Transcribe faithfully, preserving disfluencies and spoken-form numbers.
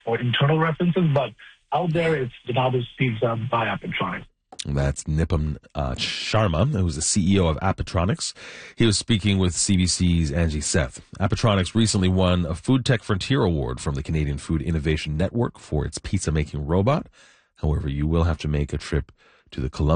or internal references, but out there it's Vinod's Pizza by Appatronics. That's Nipam uh, Sharma, who's the C E O of Appatronics. He was speaking with C B C's Angie Seth. Appatronics recently won a Food Tech Frontier Award from the Canadian Food Innovation Network for its pizza-making robot. However, you will have to make a trip to the Columbia